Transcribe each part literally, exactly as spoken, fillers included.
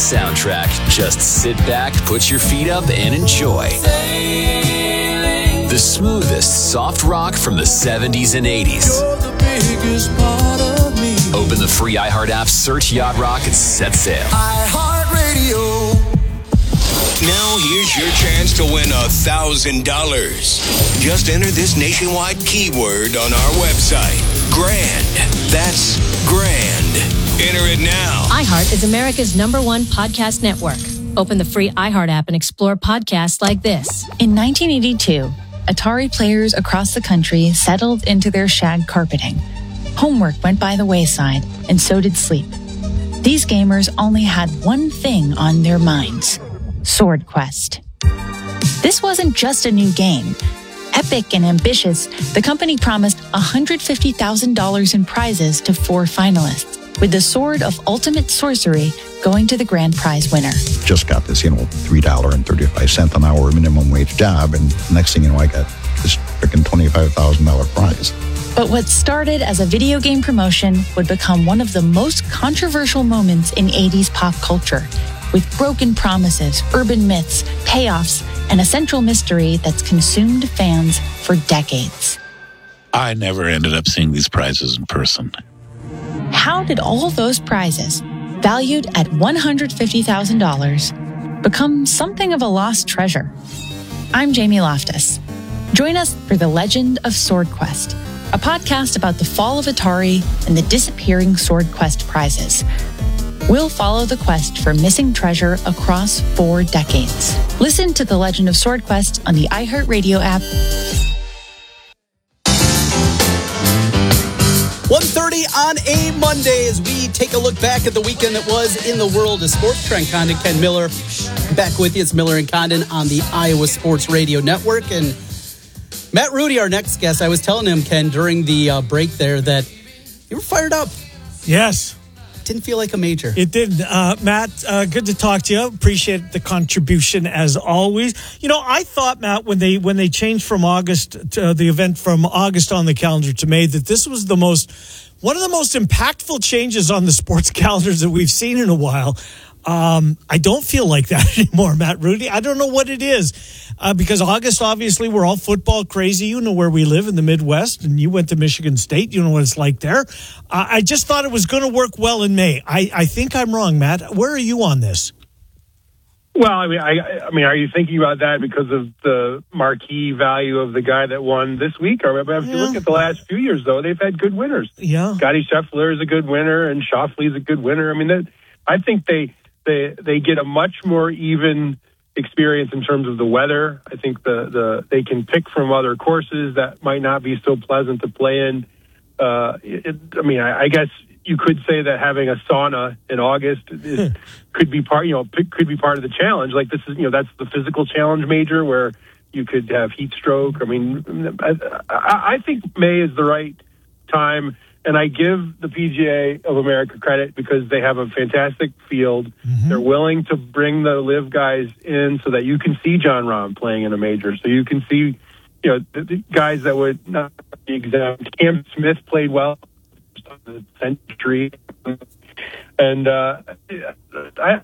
soundtrack. Just sit back, put your feet up, and enjoy. The smoothest soft rock from the seventies and eighties. You're the biggest part of me. Open the free iHeart app, search Yacht Rock, and set sail. iHeartRadio. Now here's your chance to win a thousand dollars. Just enter this nationwide keyword on our website. Grand. That's grand. Enter it now. iHeart is America's number one podcast network. Open the free iHeart app and explore podcasts like this. In nineteen eighty-two, Atari players across the country settled into their shag carpeting. Homework went by the wayside, and so did sleep. These gamers only had one thing on their minds: Sword Quest. This wasn't just a new game. Epic and ambitious, the company promised one hundred fifty thousand dollars in prizes to four finalists, with the Sword of Ultimate Sorcery going to the grand prize winner. Just got this, you know, three dollars and thirty-five cents an hour minimum wage job, and next thing you know, I got this freaking twenty-five thousand dollars prize. But what started as a video game promotion would become one of the most controversial moments in eighties pop culture, with broken promises, urban myths, payoffs, and a central mystery that's consumed fans for decades. I never ended up seeing these prizes in person. How did all those prizes, valued at one hundred fifty thousand dollars, become something of a lost treasure? I'm Jamie Loftus. Join us for The Legend of Sword Quest, a podcast about the fall of Atari and the disappearing Sword Quest prizes. We'll follow the quest for missing treasure across four decades. Listen to The Legend of Sword Quest on the iHeartRadio app. one thirty on a Monday as we take a look back at the weekend that was in the world of sports. Trent Condon, Ken Miller, back with you. It's Miller and Condon on the Iowa Sports Radio Network. And Matt Rudy, our next guest, I was telling him, Ken, during the uh, break there that you were fired up. Yes. Didn't feel like a major. It did. Uh, Matt, uh, good to talk to you. Appreciate the contribution as always. You know, I thought, Matt, when they when they changed from August to uh, the event from August on the calendar to May, that this was the most one of the most impactful changes on the sports calendars that we've seen in a while. Um, I don't feel like that anymore, Matt Rudy. I don't know what it is. Uh, because August, obviously, we're all football crazy. You know where we live in the Midwest, and you went to Michigan State. You know what it's like there. Uh, I just thought it was going to work well in May. I, I think I'm wrong, Matt. Where are you on this? Well, I mean, I, I mean, are you thinking about that because of the marquee value of the guy that won this week? Or if you Yeah. look at the last few years, though, they've had good winners. Yeah. Scotty Scheffler is a good winner, and Schauffele is a good winner. I mean, that, I think they they they get a much more even experience in terms of the weather. I think the, the they can pick from other courses that might not be so pleasant to play in. Uh, it, I mean, I, I guess you could say that having a sauna in August is, could be part, you know, could be part of the challenge. Like this is, you know, that's the physical challenge major where you could have heat stroke. I mean, I, I think May is the right time. And I give the P G A of America credit because they have a fantastic field. Mm-hmm. They're willing to bring the live guys in so that you can see Jon Rahm playing in a major. So you can see, you know, the, the guys that would not be exempt. Cam Smith played well on the century. And uh, I...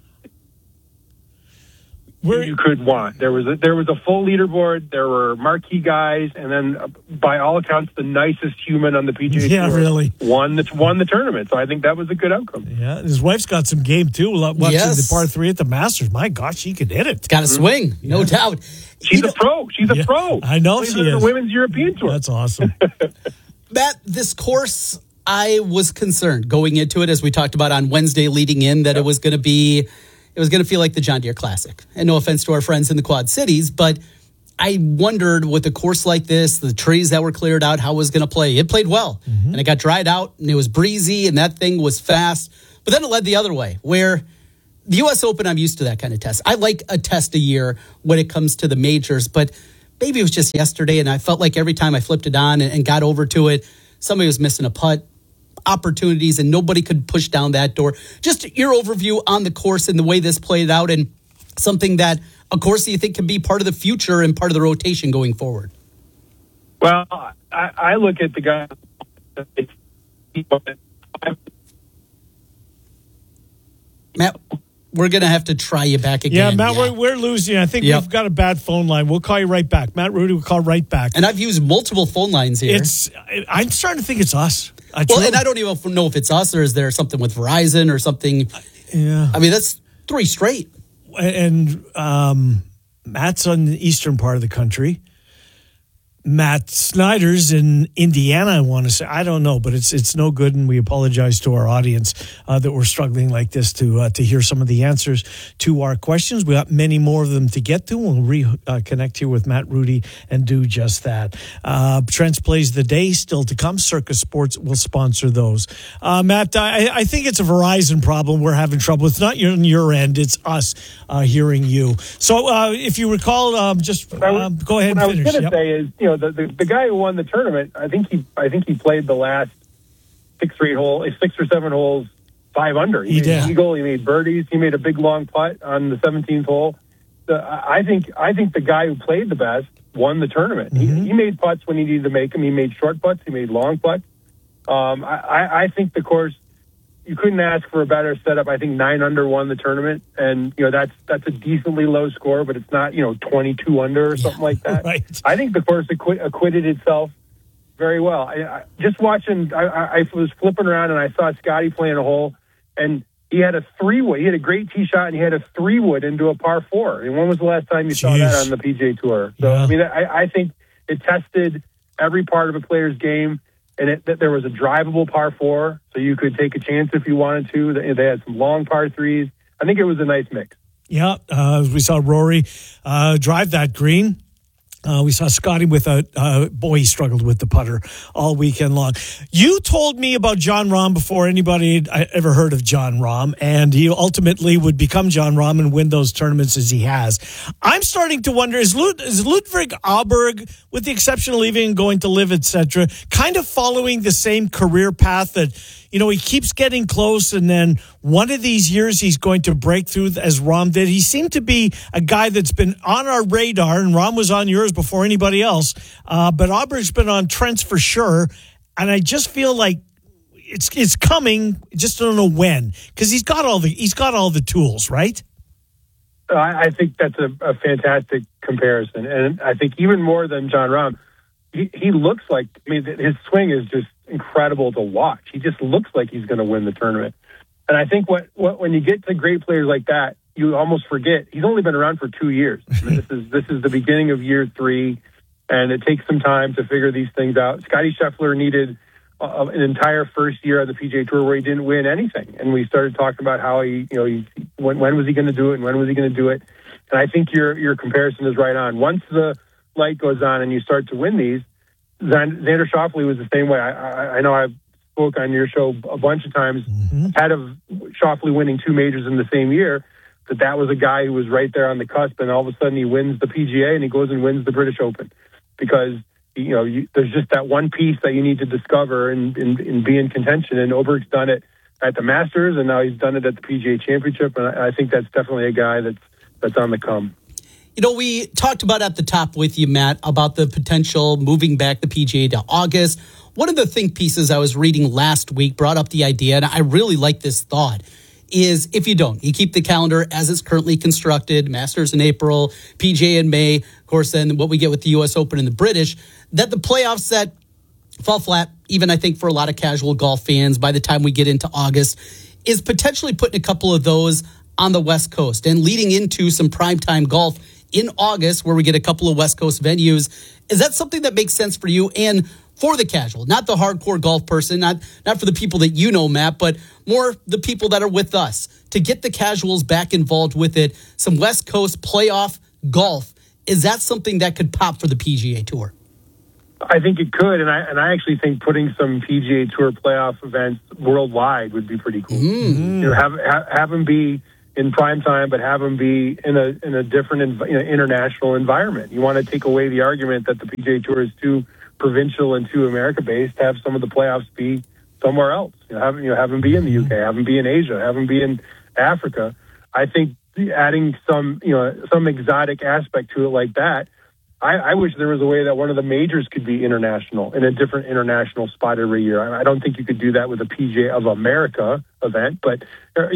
Where you could want. There was a, there was a full leaderboard. There were marquee guys, and then, uh, by all accounts, the nicest human on the P G A yeah, Tour really. won the won the tournament. So I think that was a good outcome. Yeah, his wife's got some game too. Watching Yes. the par three at the Masters. My gosh, she could hit it. Got to swing, no Yeah. doubt. She's You a know, pro. She's a Yeah, pro. I know Plays she on is. the Women's European Tour. That's awesome. Matt, this course, I was concerned going into it, as we talked about on Wednesday leading in, that it was going to be, it was going to feel like the John Deere Classic. And no offense to our friends in the Quad Cities, but I wondered with a course like this, the trees that were cleared out, how it was going to play. It played well, mm-hmm. and it got dried out, and it was breezy, and that thing was fast. But then it led the other way, where the U S Open, I'm used to that kind of test. I like a test a year when it comes to the majors, but maybe it was just yesterday, and I felt like every time I flipped it on and, and got over to it, somebody was missing a putt, opportunities, and nobody could push down that door. Just your overview on the course and the way this played out, and something that, of course, you think can be part of the future and part of the rotation going forward. Well, I, I look at the guy. Matt, we're going to have to try you back again. Yeah, Matt, yeah. We're, we're losing. I think yep. we've got a bad phone line. We'll call you right back. Matt Rudy will call right back. And I've used multiple phone lines here. It's. I'm starting to think it's us. I well, and I don't even know if it's us or is there something with Verizon or something. Yeah. I mean, that's three straight. And um, Matt's on the eastern part of the country. Matt Snyder's in Indiana, I want to say. I don't know, but it's it's no good, and we apologize to our audience uh, that we're struggling like this to uh, to hear some of the answers to our questions. We got many more of them to get to. We'll reconnect uh, here with Matt Rudy and do just that. Uh, Trent's Plays the Day still to come. Circus Sports will sponsor those. Uh, Matt, I, I think it's a Verizon problem we're having trouble. It's not your, on your end. It's us uh, hearing you. So uh, if you recall, um, just um, go ahead and what finish. I was going to yep. say is, you know, The, the the guy who won the tournament, I think he I think he played the last six or eight hole, six or seven holes, five under. He, he made did. an eagle. He made birdies. He made a big long putt on the seventeenth hole. The, I think I think the guy who played the best won the tournament. Mm-hmm. He, he made putts when he needed to make them. He made short putts. He made long putts. Um, I, I think the course, you couldn't ask for a better setup. I think nine under won the tournament, and you know that's that's a decently low score, but it's not you know twenty-two under or something yeah, like that. Right. I think the course acquit, acquitted itself very well. I, I, just watching, I, I was flipping around and I saw Scotty playing a hole, and he had a three wood. He had a great tee shot, and he had a three wood into a par four. I mean, when was the last time you Jeez. saw that on the P G A Tour? So yeah. I mean, I, I think it tested every part of a player's game. And it, that there was a drivable par four, so you could take a chance if you wanted to. They had some long par threes. I think it was a nice mix. Yeah, uh, we saw Rory uh, drive that green. Uh, we saw Scotty with a, uh, boy, he struggled with the putter all weekend long. You told me about Jon Rahm before anybody had ever heard of Jon Rahm, and he ultimately would become Jon Rahm and win those tournaments as he has. I'm starting to wonder, is, Lud- is Ludwig Aberg, with the exception of leaving and going to live, et cetera, kind of following the same career path that, you know, he keeps getting close, and then one of these years he's going to break through as Rahm did. He seemed to be a guy that's been on our radar, and Rahm was on yours before anybody else. Uh, but Auburn's been on Trent's for sure, and I just feel like it's it's coming. Just don't know when, because he's got all the he's got all the tools, right? I, I think that's a, a fantastic comparison, and I think even more than Jon Rahm, he, he looks like. I mean, his swing is just incredible to watch. He just looks like he's going to win the tournament. And I think what, what when you get to great players like that, you almost forget he's only been around for two years. I mean, this is this is the beginning of year three, and it takes some time to figure these things out. Scotty Scheffler needed uh, an entire first year on the P G A Tour where he didn't win anything, and we started talking about how he, you know, he, when, when was he going to do it, and when was he going to do it. And I think your your comparison is right on. Once the light goes on and you start to win these, Xander Schauffele was the same way. I, I, I know I've spoke on your show a bunch of times, mm-hmm. ahead of Schauffele winning two majors in the same year, that that was a guy who was right there on the cusp, and all of a sudden he wins the P G A and he goes and wins the British Open because, you know, you, there's just that one piece that you need to discover and, and, and be in contention. And Oberg's done it at the Masters, and now he's done it at the P G A Championship, and I, I think that's definitely a guy that's that's on the come. You know, we talked about at the top with you, Matt, about the potential moving back the P G A to August. One of the think pieces I was reading last week brought up the idea, and I really like this thought, is if you don't, you keep the calendar as it's currently constructed, Masters in April, P G A in May, of course, then what we get with the U S Open and the British, that the playoffs that fall flat, even I think for a lot of casual golf fans by the time we get into August, is potentially putting a couple of those on the West Coast and leading into some primetime golf in August where we get a couple of West Coast venues. Is that something that makes sense for you and for the casual, not the hardcore golf person, not not for the people that you know, Matt, but more the people that are with us, to get the casuals back involved with it, some West Coast playoff golf? Is that something that could pop for the P G A Tour? I think it could, and I and I actually think putting some P G A Tour playoff events worldwide would be pretty cool. Mm-hmm. You know, have, have have them be in prime time, but have them be in a in a different you know, international environment. You want to take away the argument that the P G A Tour is too provincial and too America-based. Have some of the playoffs be somewhere else. You know, have you know have them be in the U K, have them be in Asia, have them be in Africa. I think adding some you know some exotic aspect to it like that. I, I wish there was a way that one of the majors could be international in a different international spot every year. I, I don't think you could do that with a P G A of America event, but you know,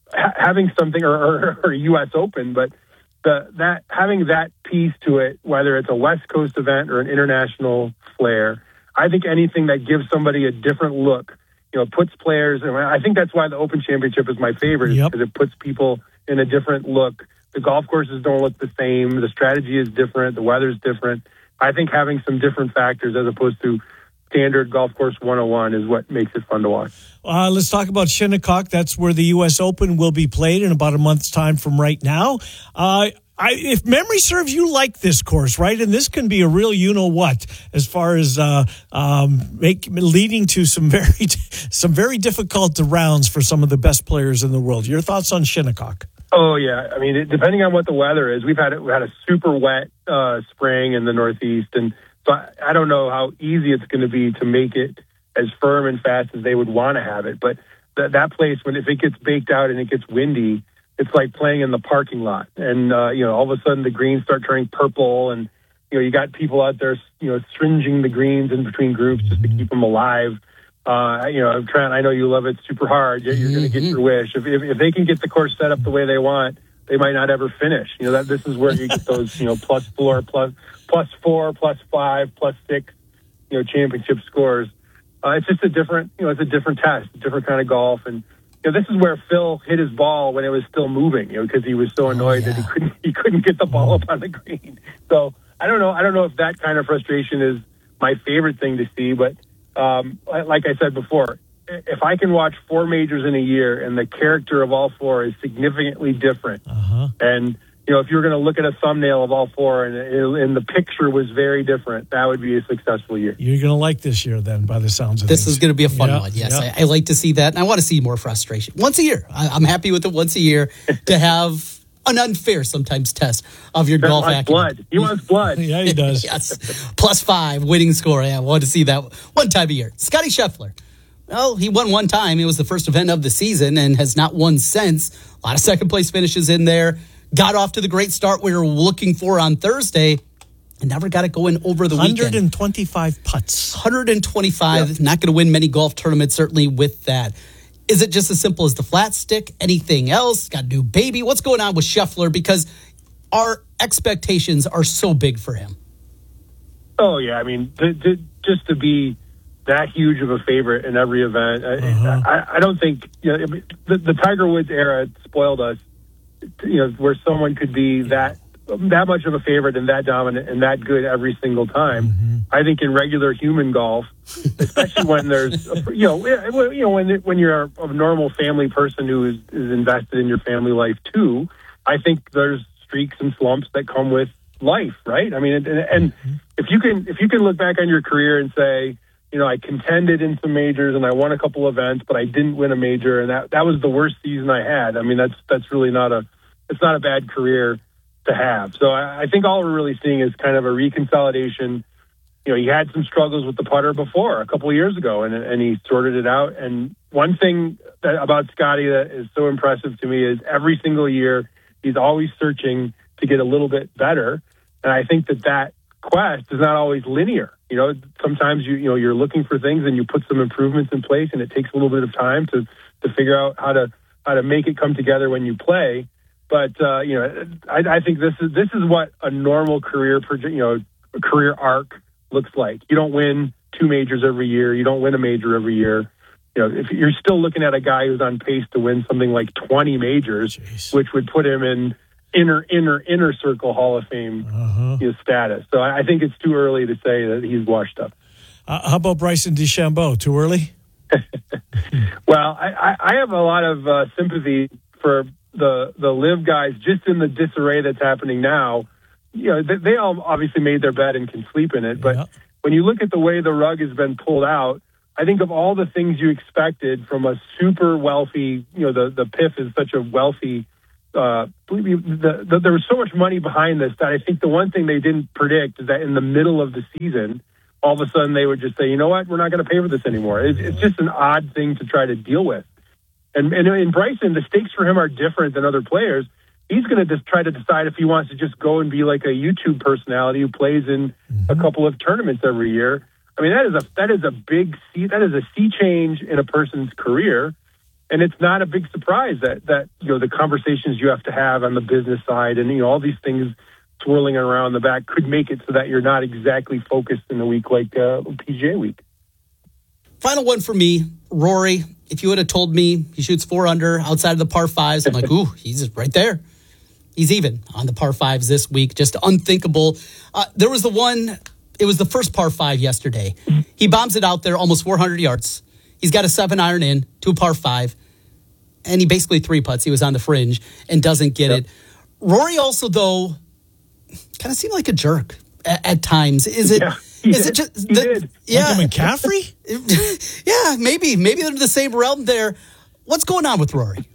ha- having something or, or, or U S Open, but the that having that piece to it, whether it's a West Coast event or an international flair, I think anything that gives somebody a different look, you know, puts players, and I think that's why the Open Championship is my favorite, Yep. because it puts people in a different look. The golf courses don't look the same. The strategy is different. The weather's different. I think having some different factors as opposed to standard golf course one oh one is what makes it fun to watch. Uh, let's talk about Shinnecock. That's where the U S Open will be played in about a month's time from right now. Uh, I, if memory serves, you like this course, right? And this can be a real you-know-what as far as uh, um, make, leading to some very some very difficult rounds for some of the best players in the world. Your thoughts on Shinnecock? Oh, yeah. I mean, it, depending on what the weather is, we've had, we had a super wet uh, spring in the Northeast, and so I, I don't know how easy it's going to be to make it as firm and fast as they would want to have it. But th- that place, when if it gets baked out and it gets windy, it's like playing in the parking lot. And, uh, you know, all of a sudden the greens start turning purple, and, you know, you got people out there, you know, stringing the greens in between groups just to keep them alive. Uh, you know, Trent, I know you love it super hard. You're, you're going to get your wish. If, if if they can get the course set up the way they want, they might not ever finish. You know, that this is where you get those, you know, plus four, plus plus four, plus five, plus six, you know, championship scores. Uh, it's just a different, you know, it's a different test, a different kind of golf. And, you know, this is where Phil hit his ball when it was still moving, you know, because he was so annoyed oh, yeah. that he couldn't he couldn't get the ball up on the green. So I don't know. I don't know if that kind of frustration is my favorite thing to see, but. Um, like I said before, if I can watch four majors in a year and the character of all four is significantly different, uh-huh. and you know, if you're going to look at a thumbnail of all four and, and the picture was very different, that would be a successful year. You're going to like this year then, by the sounds of this things. Is going to be a fun yeah, one. Yes, yeah. I, I like to see that, and I want to see more frustration once a year. I, I'm happy with it once a year to have an unfair sometimes test of your He golf wants acumen. blood. He wants blood. Yeah, he does. Yes. Plus five winning score. Yeah, I want to see that one time a year. Scotty Scheffler. Well, he won one time. It was the first event of the season and has not won since. A lot of second place finishes in there. Got off to the great start we were looking for on Thursday and never got it going over the weekend. one hundred twenty-five putts. one hundred twenty-five. Yep. Not going to win many golf tournaments, certainly with that. Is it just as simple as the flat stick? Anything else? Got a new baby? What's going on with Scheffler? Because our expectations are so big for him. Oh, yeah. I mean, to, to, just to be that huge of a favorite in every event, uh-huh. I, I don't think, you know, the, the Tiger Woods era spoiled us, you know, where someone could be that that much of a favorite and that dominant and that good every single time. Mm-hmm. I think in regular human golf, especially when there's, a, you know, you know, when when you're a normal family person who is, is invested in your family life too, I think there's streaks and slumps that come with life, right? I mean, and, and mm-hmm. if you can if you can look back on your career and say, you know, I contended in some majors and I won a couple events, but I didn't win a major, and that that was the worst season I had. I mean, that's that's really not a it's not a bad career to have. So I, I think all we're really seeing is kind of a reconsolidation. You know, he had some struggles with the putter before a couple of years ago, and and he sorted it out. And one thing that, about Scotty that is so impressive to me is every single year he's always searching to get a little bit better. And I think that that quest is not always linear. You know, sometimes you you know you're looking for things and you put some improvements in place, and it takes a little bit of time to to figure out how to how to make it come together when you play. But uh, you know, I, I think this is this is what a normal career, you know, career arc looks like. You don't win two majors every year. You don't win a major every year. You know, if you're still looking at a guy who's on pace to win something like twenty majors, Jeez. Which would put him in inner inner inner circle Hall of Fame uh-huh. you know, status. So I, I think it's too early to say that he's washed up. Uh, how about Bryson DeChambeau? Too early? Well, I, I have a lot of uh, sympathy for the the live guys just in the disarray that's happening now. You know, they, they all obviously made their bed and can sleep in it. But yeah. when you look at the way the rug has been pulled out, I think of all the things you expected from a super wealthy, you know, the, the P I F is such a wealthy, uh, the, the, there was so much money behind this that I think the one thing they didn't predict is that in the middle of the season, all of a sudden they would just say, you know what, we're not going to pay for this anymore. It's, it's just an odd thing to try to deal with. And, and in Bryson, the stakes for him are different than other players. He's going to just try to decide if he wants to just go and be like a YouTube personality who plays in mm-hmm. a couple of tournaments every year. I mean, that is a that is a big sea, that is a sea change in a person's career. And it's not a big surprise that, that, you know, the conversations you have to have on the business side and, you know, all these things swirling around the back could make it so that you're not exactly focused in a week like uh, P G A week. Final one for me, Rory. If you would have told me he shoots four under outside of the par fives, I'm like, ooh, he's right there. He's even on the par fives this week. Just unthinkable. Uh, there was the one, it was the first par five yesterday. He bombs it out there almost four hundred yards. He's got a seven iron in to a par five, and he basically three putts. He was on the fringe and doesn't get yep. it. Rory also, though, kind of seemed like a jerk at, at times. Is it? Yeah, is did. it just? He the, did. Yeah, like a McCaffrey. yeah, maybe, maybe they're in the same realm there. What's going on with Rory?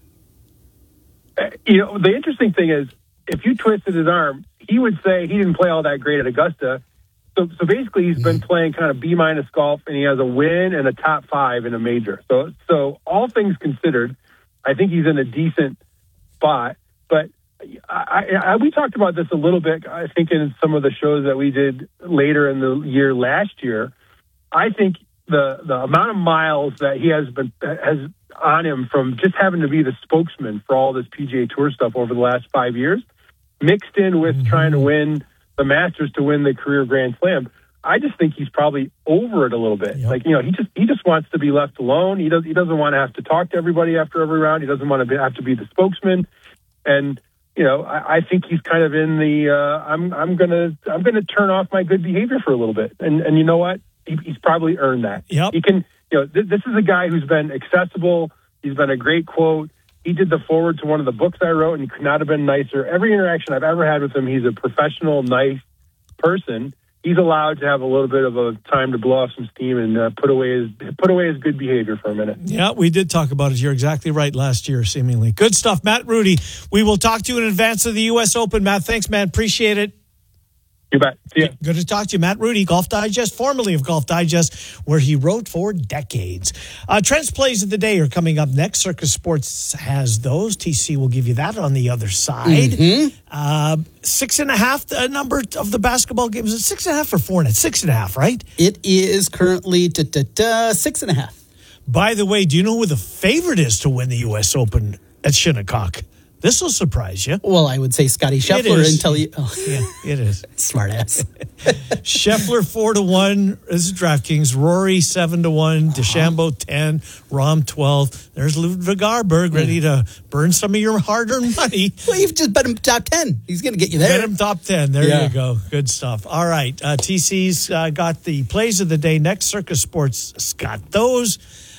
Uh, you know, the interesting thing is, if you twisted his arm, he would say he didn't play all that great at Augusta. So, so basically, he's been playing kind of B minus golf, and he has a win and a top five in a major. So, so all things considered, I think he's in a decent spot. But I, I, we talked about this a little bit, I think, in some of the shows that we did later in the year last year. I think the the amount of miles that he has been has on him from just having to be the spokesman for all this P G A Tour stuff over the last five years, mixed in with mm-hmm. trying to win the Masters to win the career Grand Slam, I just think he's probably over it a little bit. Yep. Like, you know, he just he just wants to be left alone. He does he doesn't want to have to talk to everybody after every round. He doesn't want to be, have to be the spokesman. And you know, I, I think he's kind of in the uh, I'm I'm gonna I'm gonna turn off my good behavior for a little bit. And and you know what? He, he's probably earned that. Yep. He can. You know, th- this is a guy who's been accessible. He's been a great quote. He did the forward to one of the books I wrote, and he could not have been nicer. Every interaction I've ever had with him, he's a professional, nice person. He's allowed to have a little bit of a time to blow off some steam and uh, put away his put away his good behavior for a minute. Yeah, we did talk about it. You're exactly right. Last year, seemingly good stuff. Matt Rudy, we will talk to you in advance of the U S Open. Matt, thanks, man. Appreciate it. You bet. See ya. Good to talk to you. Matt Rudy, Golf Digest, formerly of Golf Digest, where he wrote for decades. Uh, Trent's Plays of the Day are coming up next. Circus Sports has those. T C will give you that on the other side. Mm-hmm. Uh, six and a half, the number of the basketball game. Is it six and a half or four and a half? Six and a half, right? It is currently da, da, da, six and a half. By the way, do you know who the favorite is to win the U S Open at Shinnecock? This will surprise you. Well, I would say Scotty Scheffler until you. Oh. Yeah, it is. Smart ass. Scheffler four to one. This is DraftKings. Rory seven to one. DeChambeau ten. Rahm twelve. There's Ludwig Garberg ready to burn some of your hard-earned money. Well, you've just bet him top ten. He's going to get you there. Bet him top ten. There yeah. you go. Good stuff. All right. Uh, T C's uh, got the plays of the day next. Circus Sports got those.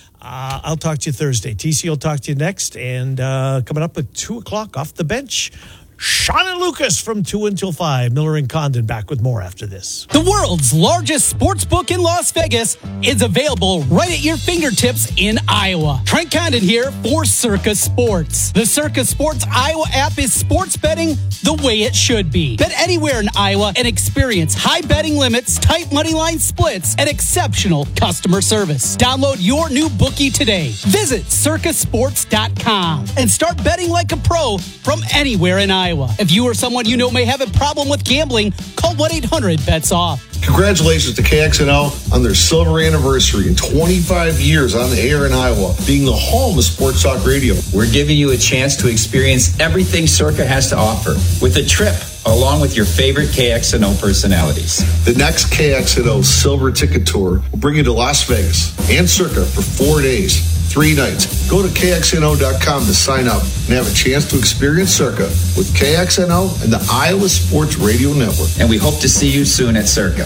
Uh, I'll talk to you Thursday. T C will talk to you next. And uh, coming up at two o'clock off the bench, Sean and Lucas from two until five. Miller and Condon back with more after this. The world's largest sports book in Las Vegas is available right at your fingertips in Iowa. Trent Condon here for Circus Sports. The Circus Sports Iowa app is sports betting the way it should be. Bet anywhere in Iowa and experience high betting limits, tight money line splits, and exceptional customer service. Download your new bookie today. Visit circus sports dot com and start betting like a pro from anywhere in Iowa. If you or someone you know may have a problem with gambling, call one eight hundred bets off. Congratulations to K X N O on their silver anniversary and twenty-five years on the air in Iowa, being the home of Sports Talk Radio. We're giving you a chance to experience everything Circa has to offer with a trip along with your favorite K X N O personalities. The next K X N O Silver Ticket Tour will bring you to Las Vegas and Circa for four days, three nights. Go to K X N O dot com to sign up and have a chance to experience Circa with K X N O and the Iowa Sports Radio Network. And we hope to see you soon at Circa.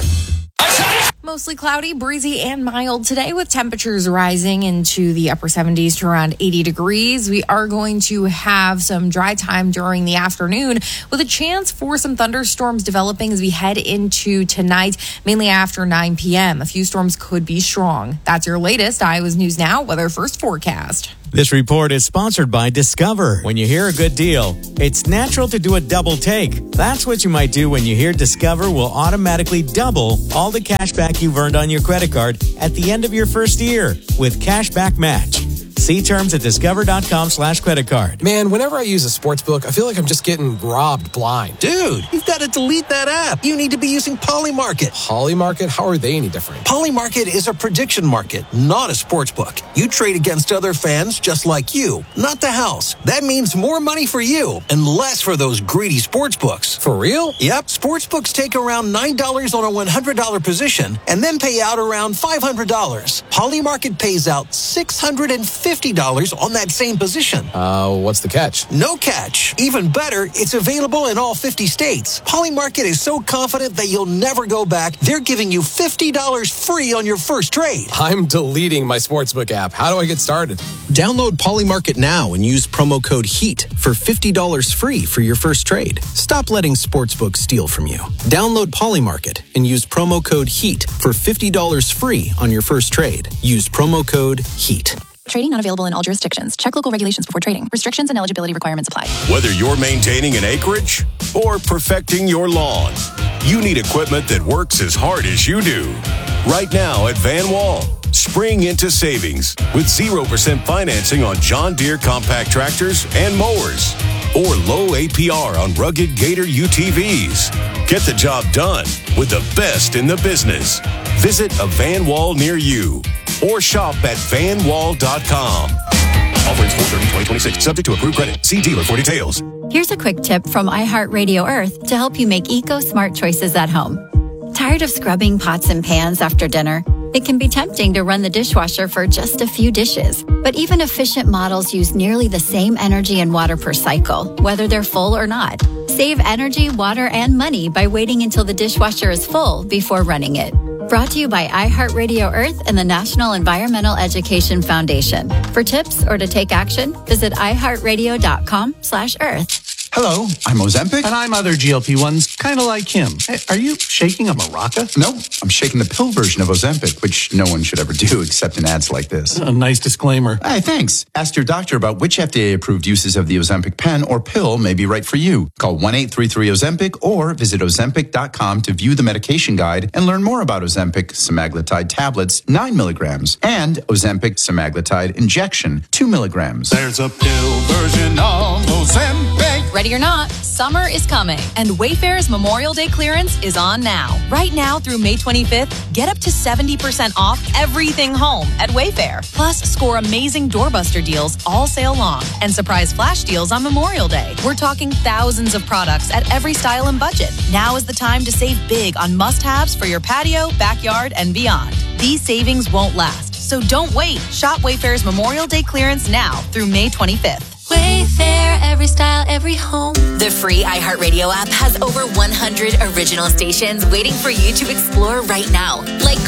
Mostly cloudy, breezy, and mild today with temperatures rising into the upper seventies to around eighty degrees. We are going to have some dry time during the afternoon with a chance for some thunderstorms developing as we head into tonight, mainly after nine p.m. A few storms could be strong. That's your latest Iowa's News Now Weather First forecast. This report is sponsored by Discover. When you hear a good deal, it's natural to do a double take. That's what you might do when you hear Discover will automatically double all the cash back you've earned on your credit card at the end of your first year with Cashback Match. See terms at discover.com slash credit card. Man, whenever I use a sports book, I feel like I'm just getting robbed blind. Dude, you've got to delete that app. You need to be using Polymarket. Polymarket? How are they any different? Polymarket is a prediction market, not a sports book. You trade against other fans just like you, not the house. That means more money for you and less for those greedy sports books. For real? Yep. Sports books take around nine dollars on a one hundred dollars position and then pay out around five hundred dollars. Polymarket pays out six hundred fifty dollars on that same position. Uh, what's the catch? No catch. Even better, it's available in all fifty states. Polymarket is so confident that you'll never go back, they're giving you fifty dollars free on your first trade. I'm deleting my sportsbook app. How do I get started? Download Polymarket now and use promo code HEAT for fifty dollars free for your first trade. Stop letting sportsbooks steal from you. Download Polymarket and use promo code HEAT for fifty dollars free on your first trade. Use promo code HEAT. Trading not available in all jurisdictions. Check local regulations before trading. Restrictions and eligibility requirements apply. Whether you're maintaining an acreage or perfecting your lawn, you need equipment that works as hard as you do. Right now at Van Wall, spring into savings with zero percent financing on John Deere compact tractors and mowers, or low A P R on rugged Gator U T Vs. Get the job done with the best in the business. Visit a Van Wall near you or shop at van wall dot com. Offer four thirty twenty twenty-six, subject to approved credit. See dealer for details. Here's a quick tip from iHeartRadio Earth to help you make eco-smart choices at home. Tired of scrubbing pots and pans after dinner? It can be tempting to run the dishwasher for just a few dishes. But even efficient models use nearly the same energy and water per cycle, whether they're full or not. Save energy, water, and money by waiting until the dishwasher is full before running it. Brought to you by iHeartRadio Earth and the National Environmental Education Foundation. For tips or to take action, visit iHeartRadio.com slash earth. Hello, I'm Ozempic. And I'm other G L P ones, kind of like him. Hey, are you shaking a maraca? No, I'm shaking the pill version of Ozempic, which no one should ever do except in ads like this. A nice disclaimer. Hey, thanks. Ask your doctor about which F D A-approved uses of the Ozempic pen or pill may be right for you. Call one eight three three Ozempic or visit Ozempic dot com to view the medication guide and learn more about Ozempic semaglutide tablets, nine milligrams, and Ozempic semaglutide injection, two milligrams. There's a pill version of Ozempic. Ready or not, summer is coming, and Wayfair's Memorial Day clearance is on now. Right now through May twenty-fifth, get up to seventy percent off everything home at Wayfair. Plus, score amazing doorbuster deals all sale long and surprise flash deals on Memorial Day. We're talking thousands of products at every style and budget. Now is the time to save big on must-haves for your patio, backyard, and beyond. These savings won't last, so don't wait. Shop Wayfair's Memorial Day clearance now through May twenty-fifth. Wayfair, every style, every home. The free iHeartRadio app has over one hundred original stations waiting for you to explore right now, like